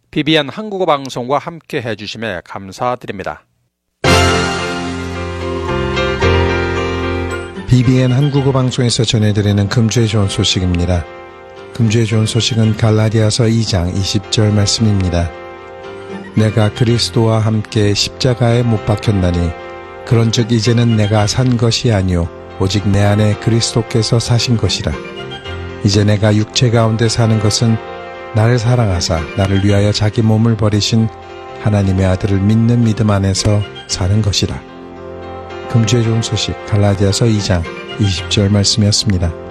BBN 한국어 방송과 함께 해주심에 감사드립니다. BBN 한국어 방송에서 전해드리는 금주의 좋은 소식입니다. 금주의 좋은 소식은 갈라디아서 2장 20절 말씀입니다. 내가 그리스도와 함께 십자가에 못 박혔나니 그런즉 이제는 내가 산 것이 아니요 오직 내 안에 그리스도께서 사신 것이라. 이제 내가 육체 가운데 사는 것은 나를 사랑하사 나를 위하여 자기 몸을 버리신 하나님의 아들을 믿는 믿음 안에서 사는 것이라. 금주의 좋은 소식 갈라디아서 2장 20절 말씀이었습니다.